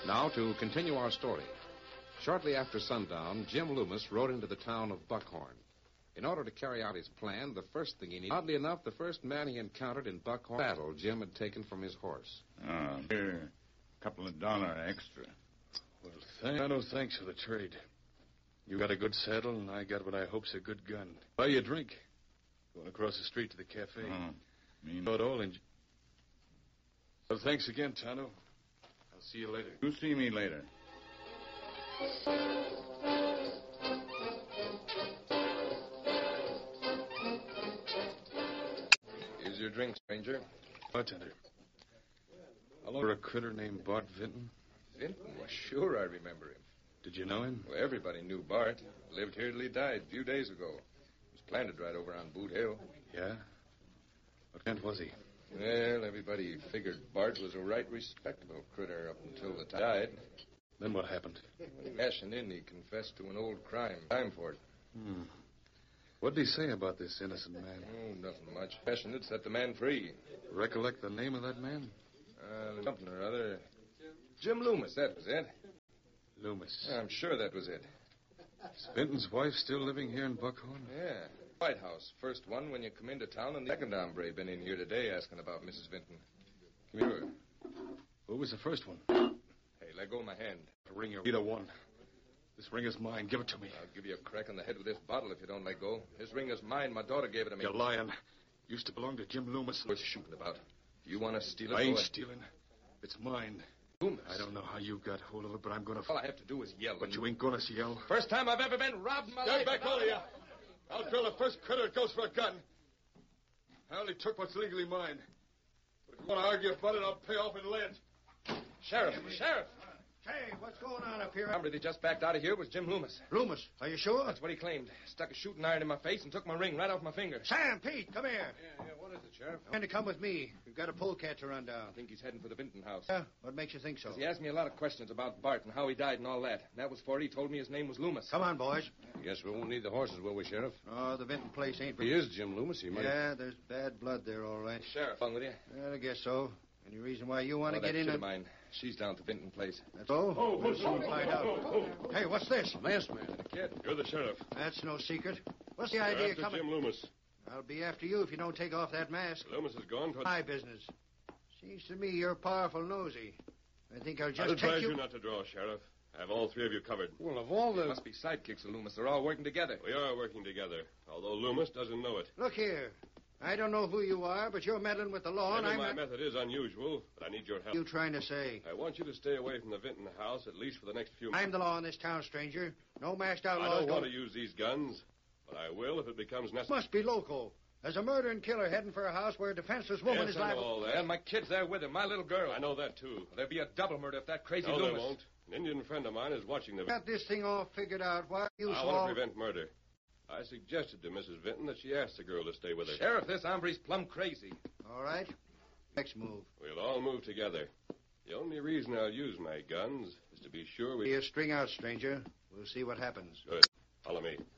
Now, to continue our story. Shortly after sundown, Jim Loomis rode into the town of Buckhorn. In order to carry out his plan, the first thing he needed... Oddly enough, the first man he encountered in Buckhorn battle Jim had taken from his horse. Here, a couple of dollars extra. Well, no thanks for the trade. You got a good saddle, and I got what I hope's a good gun. Buy you a drink. Going across the street to the cafe. Not all in... Well, thanks again, Tonto. I'll see you later. You see me later. Here's your drink, stranger. Bartender. I'll order a critter named Bart Vinton. Vinton? Well, sure I remember him. Did you know him? Well, everybody knew Bart. Lived here till he died a few days ago. Was planted right over on Boot Hill. Yeah? What kind was he? Well, everybody figured Bart was a right respectable critter up until the died. Then what happened? When he cashing in, he confessed to an old crime. Time for it. What did he say about this innocent man? Oh, nothing much. Passionate set the man free. Recollect the name of that man? Something or other. Jim Loomis, that was it. Loomis. I'm sure that was it. Is Vinton's wife still living here in Buckhorn? Yeah. White House. First one when you come into town, and the second hombre been in here today asking about Mrs. Vinton. Come here. Who was the first one? Hey, let go of my hand. Ring her. Either one. This ring is mine. Give it to me. I'll give you a crack on the head with this bottle if you don't let go. This ring is mine. My daughter gave it to me. You're lying. Used to belong to Jim Loomis. Worth shooting about. You want to steal it? I ain't stealing. It's mine. Loomis? I don't know how you got hold of it, but I'm going to... All I have to do is yell. But you ain't going to yell. First time I've ever been robbed in my life. Stand back, all of you. I'll drill the first critter that goes for a gun. I only took what's legally mine. But if you want to argue about it, I'll pay off in lead. Sheriff! Sheriff! Hey, what's going on up here? The hombre that just backed out of here was Jim Loomis. Loomis, are you sure? That's what he claimed. Stuck a shooting iron in my face and took my ring right off my finger. Sam, Pete, come here. Yeah, what is it, Sheriff? And to come with me. We've got a polecat to run down. I think he's heading for the Vinton house. Yeah? What makes you think so? He asked me a lot of questions about Bart and how he died and all that. And that was before he told me his name was Loomis. Come on, boys. Guess we won't need the horses, will we, Sheriff? Oh, the Vinton place ain't... He is Jim Loomis. He might... Yeah, there's bad blood there, all right. Sheriff, along with you? Well, I guess so. Any reason why you want to get in? That kid of mine. She's down at the Vinton place. That's all? We'll soon find out. Hey, what's this? Masked man. The kid. You're the sheriff. That's no secret. What's the idea After coming? Jim Loomis. I'll be after you if you don't take off that mask. Loomis is gone. My business. Seems to me you're powerful nosy. I think I'll I'd just advise take you... you not to draw, Sheriff. I have all three of you covered. Well, of all the... They must be sidekicks of Loomis. They're all working together. We are working together, although Loomis doesn't know it. Look here. I don't know who you are, but you're meddling with the law, and Maybe I'm my not... method is unusual, but I need your help. You trying to say? I want you to stay away from the Vinton house, at least for the next few I'm months. the law in this town, stranger. No masked outlaws I don't want to use these guns, but I will if it becomes necessary. Must be local. There's a murdering killer heading for a house where a defenseless woman Yes, is I know liable... all that. And my kid's there with him, my little girl. I know that, too. There'll be a double murder if that crazy No, Loomis... there won't. An Indian friend of mine is watching the... Got this thing all figured out. Why you I want to prevent murder. I suggested to Mrs. Vinton that she ask the girl to stay with her. Sheriff, this hombre's plumb crazy. All right. Next move. We'll all move together. The only reason I'll use my guns is to be sure we... Here, string out, stranger. We'll see what happens. Good. Follow me.